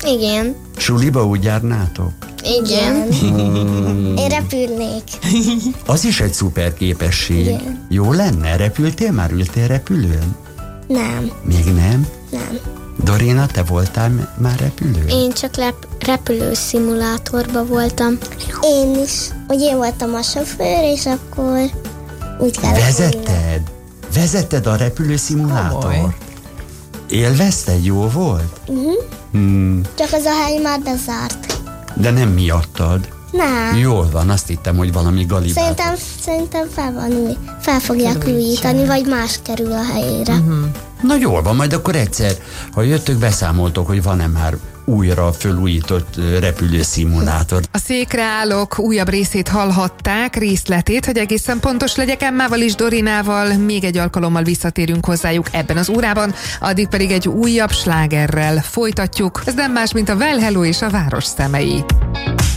Igen. Suliba úgy járnátok? Igen. Én repülnék. Az is egy szuper képesség. Igen. Jó lenne? Repültél már? Ültél repülőn? Nem. Még nem? Nem. Dorina, te voltál már repülőn? Én csak repülőszimulátorban voltam. Én is. Hogy én voltam a sofőr, és akkor úgy kellett. Vezetted? Vezetted a repülőszimulátort? Élvezted? Jó volt? Csak az a hely már bezárt. De nem miattad. Nem. Jól van, azt hittem, hogy valami galibát. Szerintem fel fogják újítani, vagy más kerül a helyére. Na jól van, majd akkor egyszer, ha jöttök, beszámoltok, hogy van-e már újra fölújított repülőszimulátor. A Székre állok újabb részét hallhatták, részletét, hogy egészen pontos legyek, Emmával és Dorinával. Még egy alkalommal visszatérünk hozzájuk ebben az órában, addig pedig egy újabb slágerrel folytatjuk. Ez nem más, mint a Well Hello és a város szemei.